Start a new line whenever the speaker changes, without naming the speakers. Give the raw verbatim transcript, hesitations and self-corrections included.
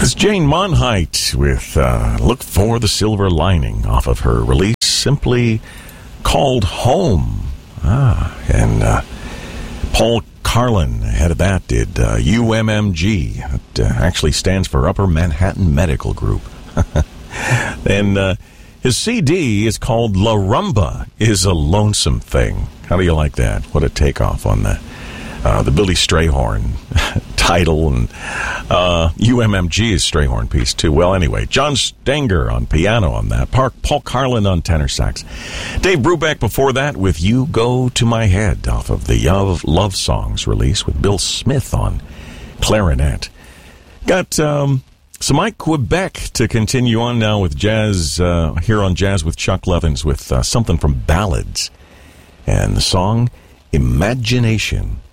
It's Jane Monheit with uh, Look for the Silver Lining off of her release simply called Home. Ah, and uh, Paul Carlin ahead of that did uh, U M M G. It uh, actually stands for Upper Manhattan Medical Group. And uh, his C D is called La Rumba is a Lonesome Thing. How do you like that? What a takeoff on the, uh, the Billy Strayhorn title, and uh, U M M G's Strayhorn piece, too. Well, anyway, John Stenger on piano on that. Park, Paul Carlin on tenor sax. Dave Brubeck before that with You Go to My Head off of the Love, Love Songs release with Bill Smith on clarinet. Got um, some Mike Quebec to continue on now with jazz, uh, here on Jazz with Chuck Levins with uh, something from Ballads. And the song, Imagination.